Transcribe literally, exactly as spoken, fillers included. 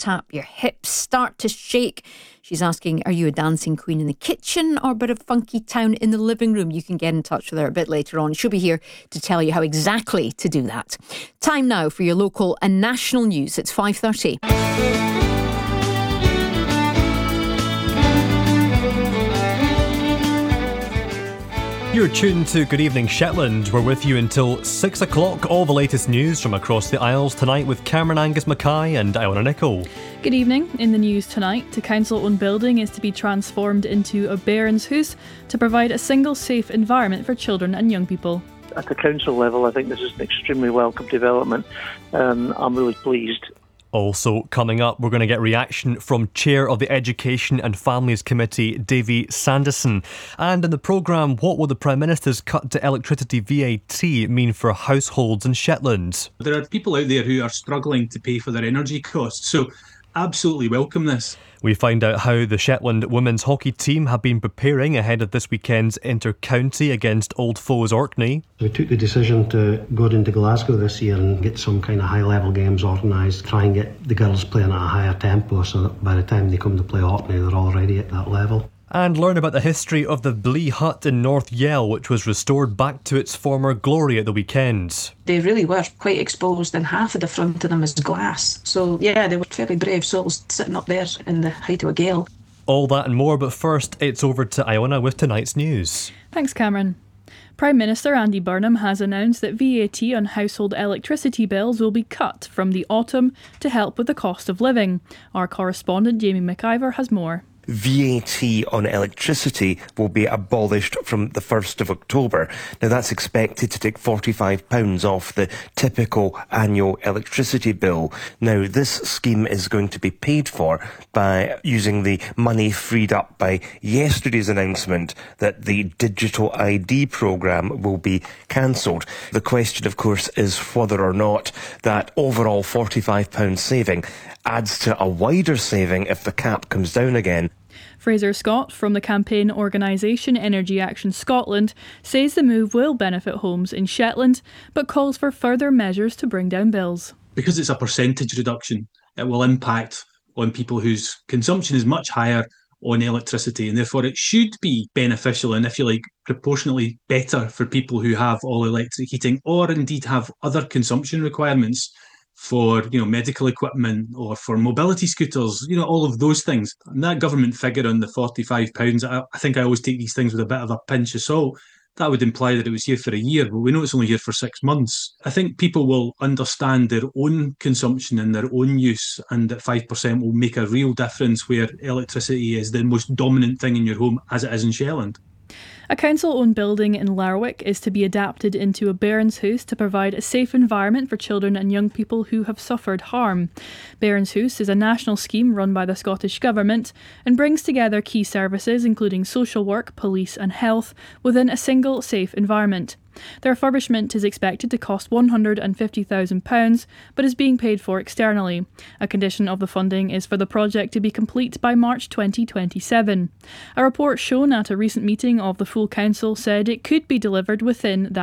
tap, your hips start to shake. She's asking, are you a dancing queen in the kitchen or a bit of funky town in the living room? You can get in touch with her a bit later on. She'll be here to tell you how exactly to do that. Time now for your local and national news. It's five thirty. You're tuned to Good Evening Shetland. We're with you until six o'clock. All the latest news from across the Isles tonight with Cameron Angus Mackay and Iona Nicol. Good evening. In the news tonight, a council-owned building is to be transformed into a Baron's House to provide a single safe environment for children and young people. At the council level, I think this is an extremely welcome development. Um, I'm really pleased. Also coming up, we're going to get reaction from Chair of the Education and Families Committee, Davy Sanderson. And in the programme, what will the Prime Minister's cut to electricity V A T mean for households in Shetland? There are people out there who are struggling to pay for their energy costs, so absolutely welcome this. We find out how the Shetland women's hockey team have been preparing ahead of this weekend's inter-county against old foes Orkney. We took the decision to go into Glasgow this year and get some kind of high-level games organised, try and get the girls playing at a higher tempo so that by the time they come to play Orkney they're already at that level. And learn about the history of the Blee Hut in North Yell, which was restored back to its former glory at the weekend. They really were quite exposed, and half of the front of them is glass. So yeah, they were very brave souls sitting up there in the height of a gale. All that and more, but first it's over to Iona with tonight's news. Thanks, Cameron. Prime Minister Andy Burnham has announced that V A T on household electricity bills will be cut from the autumn to help with the cost of living. Our correspondent Jamie McIver has more. V A T on electricity will be abolished from the first of October. Now that's expected to take forty-five pounds off the typical annual electricity bill. Now this scheme is going to be paid for by using the money freed up by yesterday's announcement that the Digital I D programme will be cancelled. The question, of course, is whether or not that overall forty-five pounds saving adds to a wider saving if the cap comes down again. Fraser Scott from the campaign organisation Energy Action Scotland says the move will benefit homes in Shetland, but calls for further measures to bring down bills. Because it's a percentage reduction, it will impact on people whose consumption is much higher on electricity, and therefore it should be beneficial and, if you like, proportionately better for people who have all electric heating or indeed have other consumption requirements for, you know, medical equipment or for mobility scooters, you know, all of those things. And that government figure on the forty-five pounds, I, I think I always take these things with a bit of a pinch of salt. That would imply that it was here for a year, but we know it's only here for six months. I think people will understand their own consumption and their own use, and that five percent will make a real difference where electricity is the most dominant thing in your home, as it is in Shetland. A council-owned building in Lerwick is to be adapted into a Baron's House to provide a safe environment for children and young people who have suffered harm. Baron's House is a national scheme run by the Scottish Government and brings together key services including social work, police and health within a single safe environment. The refurbishment is expected to cost one hundred fifty thousand pounds, but is being paid for externally. A condition of the funding is for the project to be complete by March twenty twenty-seven. A report shown at a recent meeting of the full council said it could be delivered within that